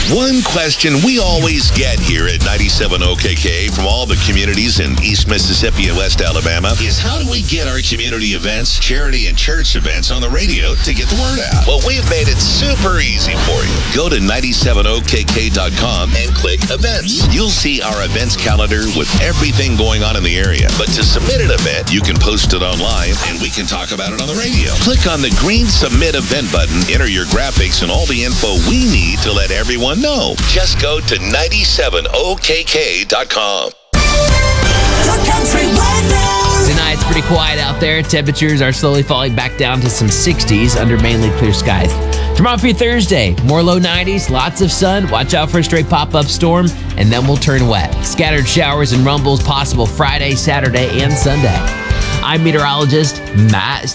One question we always get here at 97 OKK from all the communities in East Mississippi and West Alabama is how do we get our community events, charity and church events on the radio to get the word out? Well, we've made it super easy for you. Go to 97okk.com and click events. You'll see our events calendar with everything going on in the area. But to submit an event, you can post it online and we can talk about it on the radio. Click on the green submit event button, enter your graphics and all the info we need to let everyone know. Just go to 97okk.com. Tonight it's pretty quiet out there. Temperatures are slowly falling back down to some 60s under mainly clear skies. Tomorrow for your Thursday, more low 90s, lots of sun. Watch out for a stray pop-up storm, and then we'll turn wet. Scattered showers and rumbles possible Friday, Saturday, and Sunday. I'm meteorologist Matt